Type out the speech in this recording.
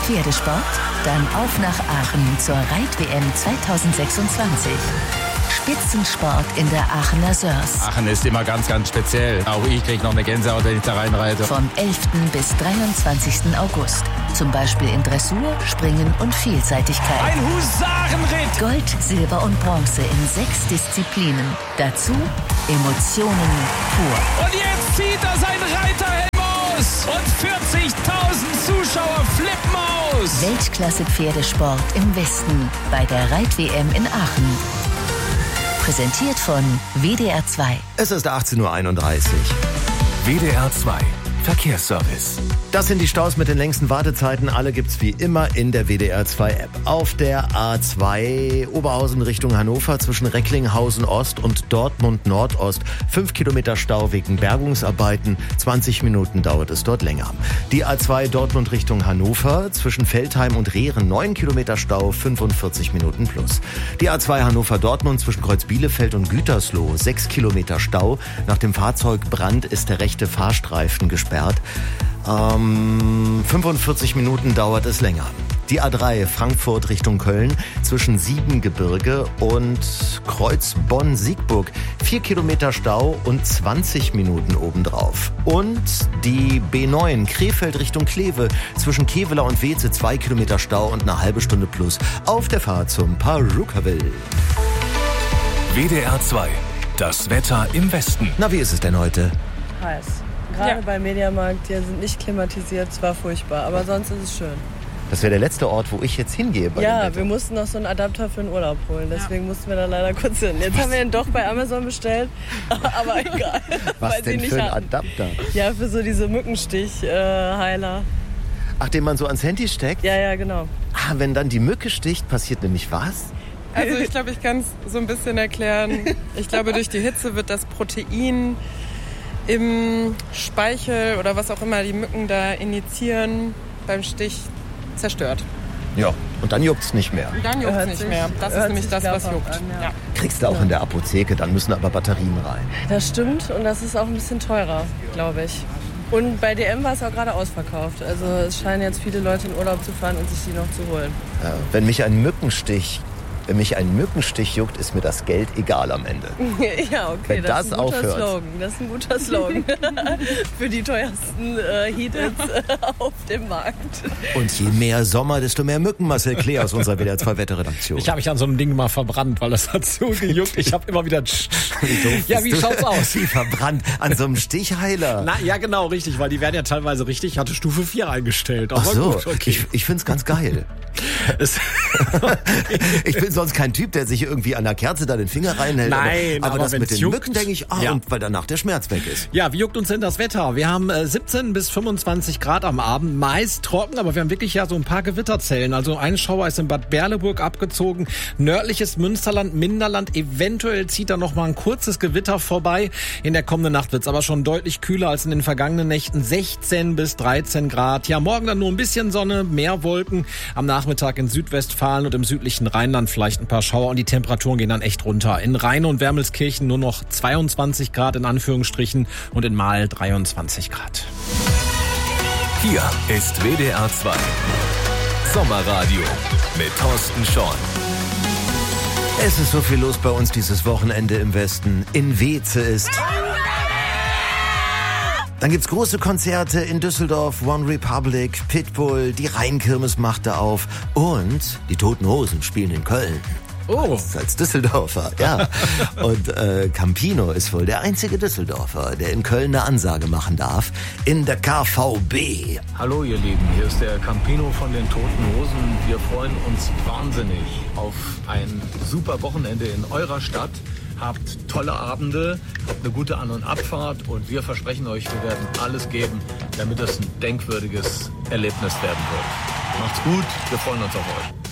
Pferdesport? Dann auf nach Aachen zur Reit-WM 2026. Spitzensport in der Aachener Sörs. Aachen ist immer ganz, ganz speziell. Auch ich kriege noch eine Gänsehaut, wenn ich da reinreite. Vom 11. bis 23. August. Zum Beispiel in Dressur, Springen und Vielseitigkeit. Ein Husarenritt! Gold, Silber und Bronze in 6 Disziplinen. Dazu Emotionen pur. Und jetzt zieht er sein Reiterhelm aus und 40.000 Zuschauer flippen aus. Weltklasse-Pferdesport im Westen bei der Reit-WM in Aachen. Präsentiert von WDR 2. Es ist 18.31 Uhr. WDR 2 Verkehrsservice. Das sind die Staus mit den längsten Wartezeiten. Alle gibt's wie immer in der WDR 2 App. Auf der A2 Oberhausen Richtung Hannover zwischen Recklinghausen Ost und Dortmund Nordost 5 Kilometer Stau wegen Bergungsarbeiten. 20 Minuten dauert es dort länger. Die A2 Dortmund Richtung Hannover zwischen Veltheim und Rehren 9 Kilometer Stau, 45 Minuten plus. Die A2 Hannover Dortmund zwischen Kreuz Bielefeld und Gütersloh 6 Kilometer Stau. Nach dem Fahrzeugbrand ist der rechte Fahrstreifen gesperrt. 45 Minuten dauert es länger. Die A3 Frankfurt Richtung Köln zwischen Siebengebirge und Kreuz Bonn-Siegburg 4 Kilometer Stau und 20 Minuten obendrauf. Und die B9 Krefeld Richtung Kleve zwischen Kevela und Weze 2 Kilometer Stau und eine halbe Stunde plus auf der Fahrt zum Perukaville. WDR 2, das Wetter im Westen. Na, wie ist es denn heute? Heiß. Gerade beim Mediamarkt, die sind nicht klimatisiert, es war furchtbar, aber sonst ist es schön. Das wäre der letzte Ort, wo ich jetzt hingehe. Ja, wir mussten noch so einen Adapter für den Urlaub holen, deswegen mussten wir da leider kurz hin. Jetzt haben wir ihn doch bei Amazon bestellt, aber egal. Was denn für ein Adapter? Ja, für so diese Mückenstich-Heiler. Ach, den man so ans Handy steckt? Ja, genau. Ah, wenn dann die Mücke sticht, passiert nämlich was? Also ich glaube, ich kann es so ein bisschen erklären. Ich glaube, durch die Hitze wird das Protein im Speichel oder was auch immer die Mücken da initiieren, beim Stich zerstört. Ja, und dann juckt's nicht mehr. Und dann juckt's nicht mehr. Das ist nämlich das, was juckt. Ja. Kriegst du auch in der Apotheke, dann müssen aber Batterien rein. Das stimmt und das ist auch ein bisschen teurer, glaube ich. Und bei DM war es auch gerade ausverkauft. Also es scheinen jetzt viele Leute in Urlaub zu fahren und sich die noch zu holen. Wenn mich ein Mückenstich juckt, ist mir das Geld egal am Ende. Ja, okay, Wenn das ist ein guter aufhört. Slogan. Das ist ein guter Slogan für die teuersten Heat-Ins auf dem Markt. Und je mehr Sommer, desto mehr Mücken, Marcel Klee aus unserer WDR 2 Wetterredaktion. Ich habe mich an so einem Ding mal verbrannt, weil das hat so gejuckt. Ich habe immer wieder... Ja, wie schaut's aus? Wie verbrannt an so einem Stichheiler. Na, ja, genau, richtig, weil die werden ja teilweise richtig. Ich hatte Stufe 4 eingestellt. Ach so, gut, okay. Ich find's ganz geil. Ich bin sonst kein Typ, der sich irgendwie an der Kerze da den Finger reinhält. Nein, aber das wenn mit es den juckt, Mücken denke ich, ja. Und weil danach der Schmerz weg ist. Ja, wie juckt uns denn das Wetter? Wir haben 17 bis 25 Grad am Abend, meist trocken, aber wir haben wirklich ja so ein paar Gewitterzellen. Also ein Schauer ist in Bad Berleburg abgezogen, nördliches Münsterland, Minderland, eventuell zieht da noch mal ein kurzes Gewitter vorbei. In der kommenden Nacht wird's aber schon deutlich kühler als in den vergangenen Nächten, 16 bis 13 Grad. Ja, morgen dann nur ein bisschen Sonne, mehr Wolken, am Nachmittag in Südwestfalen und im südlichen Rheinland vielleicht ein paar Schauer und die Temperaturen gehen dann echt runter. In Rheine und Wermelskirchen nur noch 22 Grad in Anführungsstrichen und in Mahl 23 Grad. Hier ist WDR 2 Sommerradio mit Thorsten Schorn. Es ist so viel los bei uns dieses Wochenende im Westen. In Weze ist... Dann gibt's große Konzerte in Düsseldorf, One Republic, Pitbull, die Rheinkirmes macht da auf und die Toten Hosen spielen in Köln. Oh. Als Düsseldorfer, ja. Und Campino ist wohl der einzige Düsseldorfer, der in Köln eine Ansage machen darf. In der KVB. Hallo ihr Lieben, hier ist der Campino von den Toten Hosen. Wir freuen uns wahnsinnig auf ein super Wochenende in eurer Stadt. Habt tolle Abende, habt eine gute An- und Abfahrt und wir versprechen euch, wir werden alles geben, damit das ein denkwürdiges Erlebnis werden wird. Macht's gut, wir freuen uns auf euch.